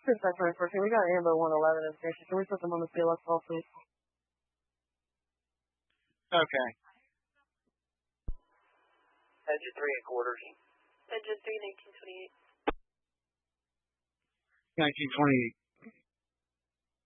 10-14. We got Amber 111 in station. Can we put them on the CLS call, please? Okay. Engine 3 and quarters. Engine 3, 1928. 1928.